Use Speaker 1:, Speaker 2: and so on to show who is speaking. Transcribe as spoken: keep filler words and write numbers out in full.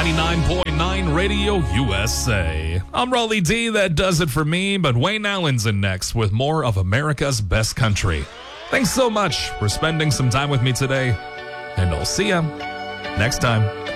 Speaker 1: ninety-nine point nine Radio U S A. I'm Raleigh D. That does it for me, but Wayne Allen's in next with more of America's Best Country. Thanks so much for spending some time with me today, and I'll see ya next time.